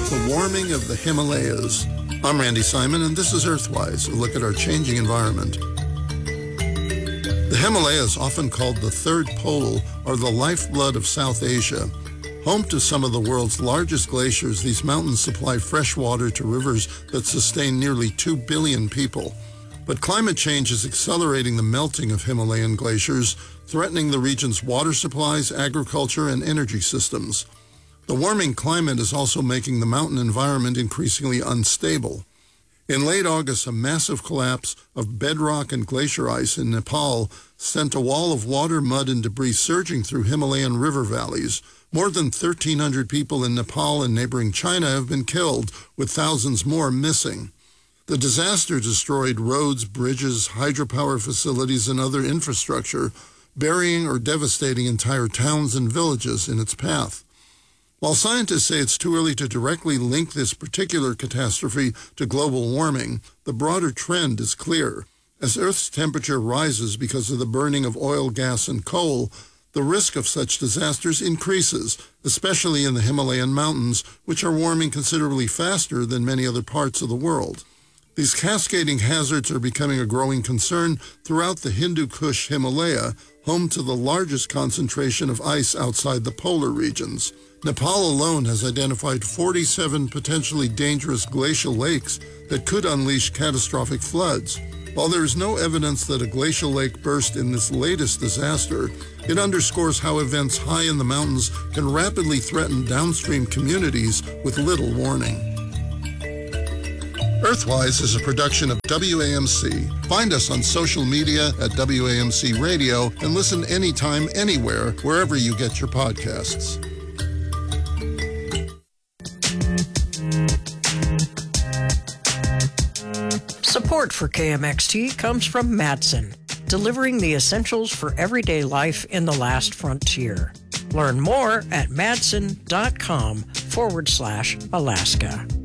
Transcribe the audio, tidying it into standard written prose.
The warming of the Himalayas. I'm Randy Simon, and this is Earthwise, a look at our changing environment. The Himalayas, often called the Third Pole, are the lifeblood of South Asia. Home to some of the world's largest glaciers, these mountains supply fresh water to rivers that sustain nearly 2 billion people. But climate change is accelerating the melting of Himalayan glaciers, threatening the region's water supplies, agriculture, and energy systems. The warming climate is also making the mountain environment increasingly unstable. In late August, a massive collapse of bedrock and glacier ice in Nepal sent a wall of water, mud, and debris surging through Himalayan river valleys. More than 1,300 people in Nepal and neighboring China have been killed, with thousands more missing. The disaster destroyed roads, bridges, hydropower facilities, and other infrastructure, burying or devastating entire towns and villages in its path. While scientists say it's too early to directly link this particular catastrophe to global warming, the broader trend is clear. As Earth's temperature rises because of the burning of oil, gas, and coal, the risk of such disasters increases, especially in the Himalayan mountains, which are warming considerably faster than many other parts of the world. These cascading hazards are becoming a growing concern throughout the Hindu Kush Himalaya, home to the largest concentration of ice outside the polar regions. Nepal alone has identified 47 potentially dangerous glacial lakes that could unleash catastrophic floods. While there is no evidence that a glacial lake burst in this latest disaster, it underscores how events high in the mountains can rapidly threaten downstream communities with little warning. Earthwise is a production of WAMC. Find us on social media at WAMC Radio and listen anytime, anywhere, wherever you get your podcasts. Support for KMXT comes from Madsen, delivering the essentials for everyday life in the last frontier. Learn more at madsen.com/Alaska.